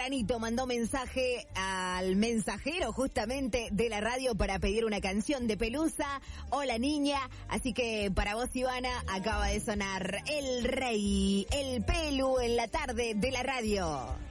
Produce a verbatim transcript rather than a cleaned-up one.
tempranito mandó mensaje al mensajero justamente de la radio para pedir una canción de Pelusa. Hola niña, así que para vos Ivana acaba de sonar El Rey, el Pelu en la tarde de la radio.